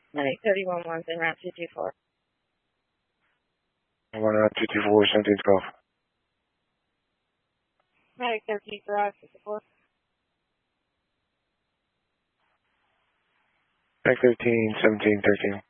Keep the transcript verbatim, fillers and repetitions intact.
Medic thirty-one one's in route two two four. one route two two four, seventeen twelve. Medic thirteen garage two two four. Medic thirteen, seventeen, thirteen.